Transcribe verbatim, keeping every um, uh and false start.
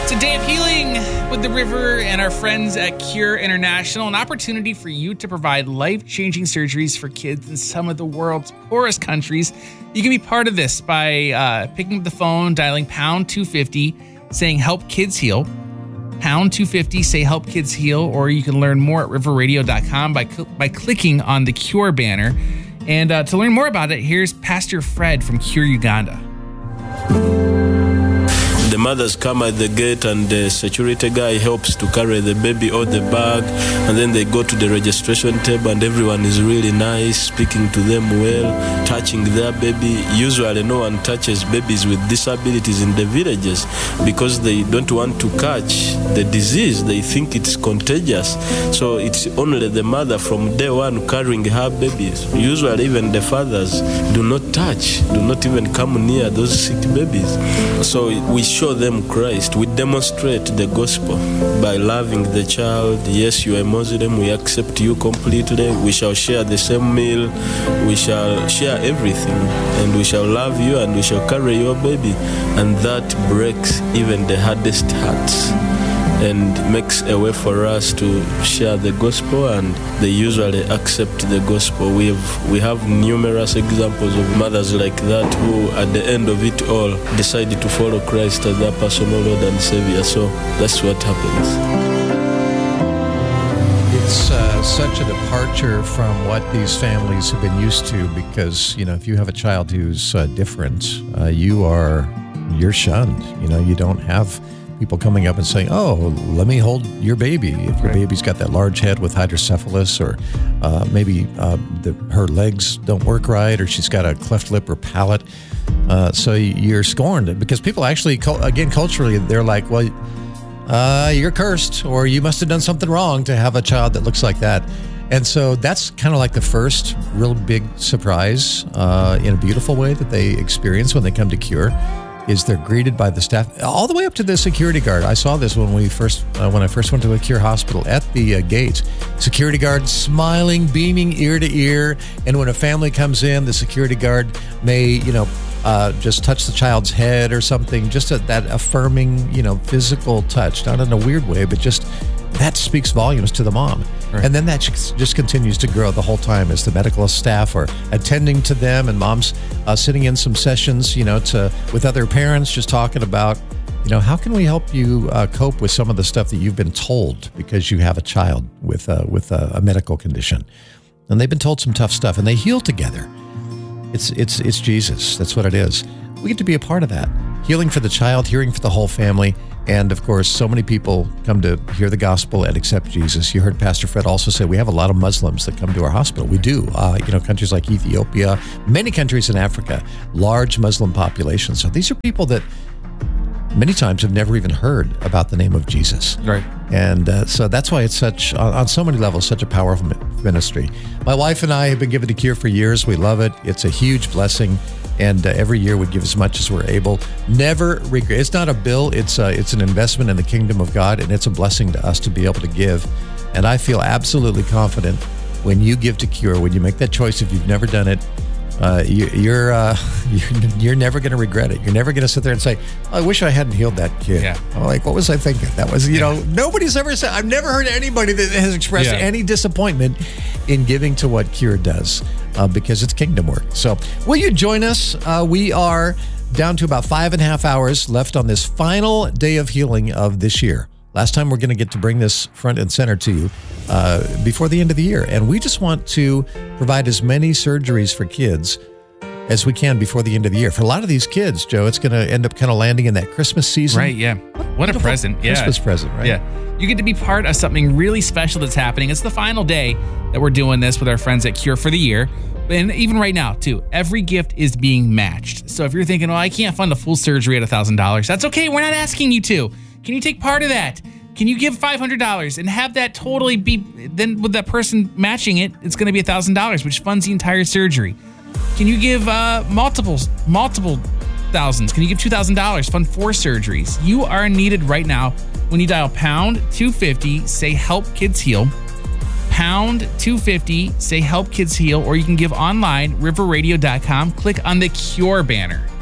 It's a day of healing with the River and our friends at Cure International, an opportunity for you to provide life-changing surgeries for kids in some of the world's poorest countries. You can be part of this by uh, picking up the phone, dialing pound two fifty, saying help kids heal. Pound two fifty, say help kids heal, or you can learn more at river radio dot com by, cl- by clicking on the Cure banner. And uh, to learn more about it, here's Pastor Fred from Cure Uganda. The mothers come at the gate and the security guy helps to carry the baby or the bag, and then they go to the registration table and everyone is really nice, speaking to them well, touching their baby. Usually no one touches babies with disabilities in the villages because they don't want to catch the disease. They think it's contagious. So it's only the mother from day one carrying her babies. Usually even the fathers do not touch, do not even come near those sick babies. So we show them Christ. We demonstrate the gospel by loving the child. Yes, you are a Muslim. We accept you completely. We shall share the same meal. We shall share everything. And we shall love you and we shall carry your baby. And that breaks even the hardest hearts and makes a way for us to share the gospel, and they usually accept the gospel. We have, we have numerous examples of mothers like that who, at the end of it all, decided to follow Christ as their personal Lord and Savior. So that's what happens. It's uh, such a departure from what these families have been used to, because, you know, if you have a child who's uh, different, uh, you are, you're shunned. You know, you don't have people coming up and saying, oh, let me hold your baby. If your right. baby's got that large head with hydrocephalus, or uh, maybe uh, the, her legs don't work right, or she's got a cleft lip or palate. Uh, so you're scorned because people actually, again, culturally, they're like, well, uh, you're cursed, or you must have done something wrong to have a child that looks like that. And so that's kind of like the first real big surprise uh, in a beautiful way that they experience when they come to Cure. Is they're greeted by the staff all the way up to the security guard. I saw this when we first, uh, when I first went to a Cure hospital at the uh, gate. Security guard smiling, beaming ear to ear, and when a family comes in, the security guard may, you know, uh, just touch the child's head or something, just a, that affirming, you know, physical touch, not in a weird way, but just that speaks volumes to the mom. Right. And then that just continues to grow the whole time as the medical staff are attending to them, and mom's uh, sitting in some sessions, you know, to with other parents, just talking about, you know, how can we help you uh, cope with some of the stuff that you've been told because you have a child with uh, with a, a medical condition, and they've been told some tough stuff, and they heal together. It's it's it's Jesus. That's what it is. We get to be a part of that, healing for the child, healing for the whole family. And of course, so many people come to hear the gospel and accept Jesus. You heard Pastor Fred also say we have a lot of Muslims that come to our hospital. We do. Uh, you know, countries like Ethiopia, many countries in Africa, large Muslim populations. So these are people that many times have never even heard about the name of Jesus. Right. And uh, so that's why it's such, on, on so many levels, such a powerful ministry. My wife and I have been given to Cure for years. We love it. It's a huge blessing. And uh, every year we give as much as we're able. Never regret. It's not a bill. It's uh, it's an investment in the kingdom of God, and it's a blessing to us to be able to give. And I feel absolutely confident when you give to Cure, when you make that choice, if you've never done it, uh, you, you're, uh, you're you're never going to regret it. You're never going to sit there and say, oh, I wish I hadn't healed that kid. Yeah. I'm like, what was I thinking? That was, you know, nobody's ever said, I've never heard anybody that has expressed yeah. any disappointment in giving to what Cure does. Uh, because it's kingdom work. So will you join us? Uh, we are down to about five and a half hours left on this final day of healing of this year. Last time we're going to get to bring this front and center to you uh, before the end of the year. And we just want to provide as many surgeries for kids as we can before the end of the year. For a lot of these kids, Joe, it's going to end up kind of landing in that Christmas season. Right, yeah. What a present. Yeah. Christmas present, right? Yeah. You get to be part of something really special that's happening. It's the final day that we're doing this with our friends at Cure for the year. And even right now, too, every gift is being matched. So if you're thinking, well, I can't fund a full surgery at one thousand dollars, that's okay. We're not asking you to. Can you take part of that? Can you give five hundred dollars and have that totally be, then with that person matching it, it's going to be one thousand dollars, which funds the entire surgery. Can you give uh, multiples, multiple thousands? Can you give two thousand dollars, fund four surgeries? You are needed right now when you dial pound two fifty, say help kids heal. Pound two fifty, say help kids heal, or you can give online, river radio dot com, click on the Cure banner.